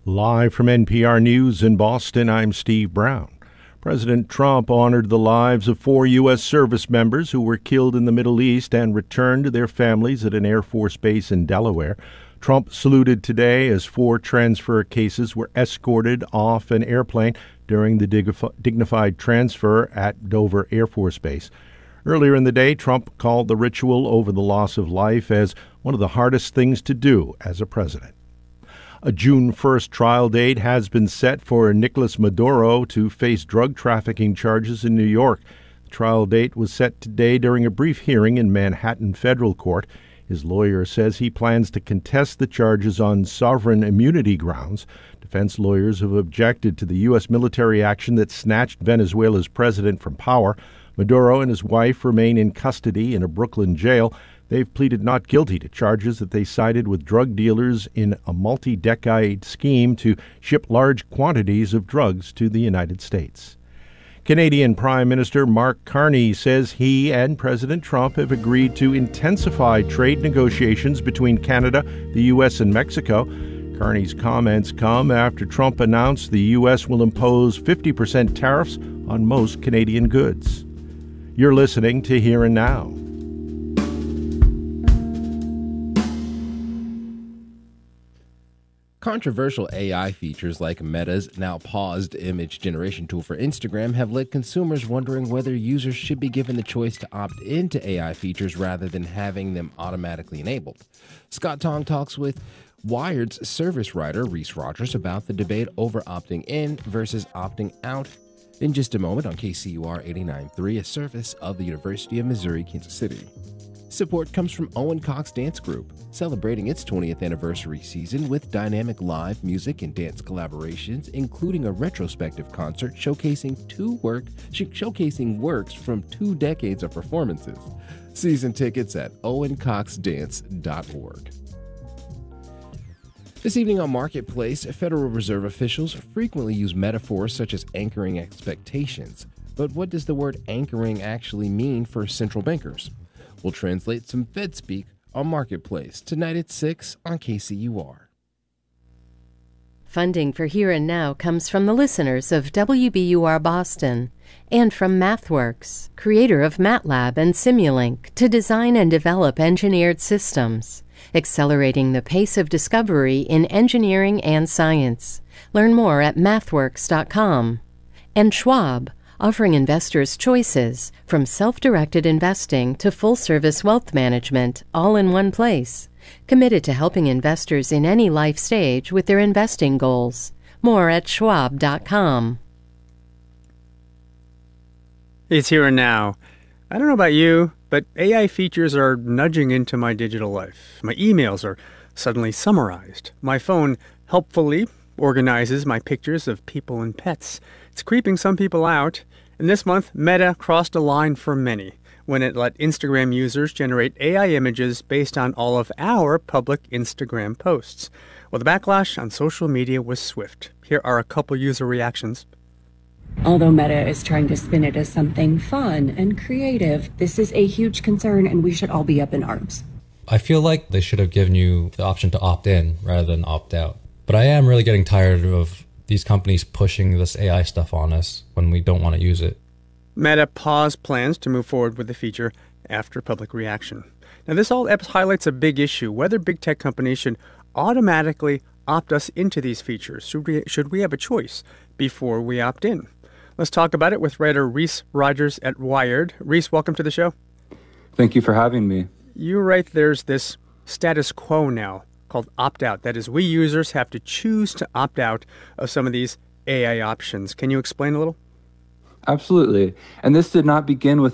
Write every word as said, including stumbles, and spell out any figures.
Live from N P R News in Boston, I'm Steve Brown. President Trump honored the lives of four U S service members who were killed in the Middle East and returned to their families at an Air Force base in Delaware. Trump saluted today as four transfer cases were escorted off an airplane during the dignified transfer at Dover Air Force Base. Earlier in the day, Trump called the ritual over the loss of life as one of the hardest things to do as a president. A June first trial date has been set for Nicolas Maduro to face drug trafficking charges in New York. The trial date was set today during a brief hearing in Manhattan Federal Court. His lawyer says he plans to contest the charges on sovereign immunity grounds. Defense lawyers have objected to the U S military action that snatched Venezuela's president from power. Maduro and his wife remain in custody in a Brooklyn jail. They've pleaded not guilty to charges that they sided with drug dealers in a multi-decade scheme to ship large quantities of drugs to the United States. Canadian Prime Minister Mark Carney says he and President Trump have agreed to intensify trade negotiations between Canada, the U S, and Mexico. Carney's comments come after Trump announced the U S will impose fifty percent tariffs on most Canadian goods. You're listening to Here and Now. Controversial A I features like Meta's now paused image generation tool for Instagram have led consumers wondering whether users should be given the choice to opt into A I features rather than having them automatically enabled. Scott Tong talks with Wired's service writer Reese Rogers about the debate over opting in versus opting out in just a moment on K C U R eighty-nine point three, a service of the University of Missouri, Kansas City. Support comes from Owen Cox Dance Group, celebrating its twentieth anniversary season with dynamic live music and dance collaborations, including a retrospective concert showcasing two work sh- showcasing works from two decades of performances. Season tickets at owen cox dance dot org. This evening on Marketplace, Federal Reserve officials frequently use metaphors such as anchoring expectations. But what does the word anchoring actually mean for central bankers? We'll translate some Fed speak on Marketplace tonight at six on K C U R. Funding for Here and Now comes from the listeners of W B U R Boston and from MathWorks, creator of MATLAB and Simulink, to design and develop engineered systems, accelerating the pace of discovery in engineering and science. Learn more at mathworks dot com. And Schwab, offering investors choices from self-directed investing to full-service wealth management, all in one place. Committed to helping investors in any life stage with their investing goals. More at schwab dot com. It's Here and Now. I don't know about you, but A I features are nudging into my digital life. My emails are suddenly summarized. My phone helpfully organizes my pictures of people and pets. It's creeping some people out. And this month, Meta crossed a line for many when it let Instagram users generate A I images based on all of our public Instagram posts. Well, the backlash on social media was swift. Here are a couple user reactions. Although Meta is trying to spin it as something fun and creative, this is a huge concern and we should all be up in arms. I feel like they should have given you the option to opt in rather than opt out. But I am really getting tired of these companies pushing this A I stuff on us when we don't want to use it. Meta paused plans to move forward with the feature after public reaction. Now, this all highlights a big issue, whether big tech companies should automatically opt us into these features. Should we, should we have a choice before we opt in? Let's talk about it with writer Reese Rogers at Wired. Reese, welcome to the show. Thank you for having me. You write there's this status quo now called opt-out. That is, we users have to choose to opt out of some of these A I options. Can you explain a little? Absolutely. And this did not begin with